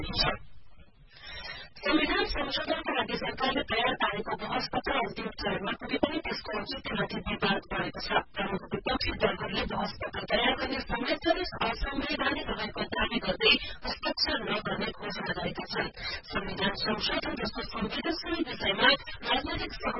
संविधान संशोधनको लागि सरकारले तयार पारेको बहसपत्र अन्तिम चरणमा पुगे पनि त्यसको औचित्यमाथि विवाद बढ़ेको छ। प्रमुख विपक्षी दलहरूले बहसपत्र तयार गर्ने संवैधानिक असंवैधानिक रहेको दावी गर्दै हस्ताक्षर नगर्ने घोषणा गरेका छन्। संविधान संशोधन जस्तो संवेदनशील विषयमा राजनैतिक